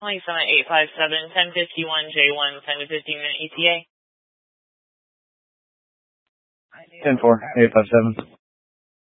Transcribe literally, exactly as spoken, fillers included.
twenty-seven eight five seven, ten fifty-one J one, ten to fifteen minute E T A. ten four eight five seven.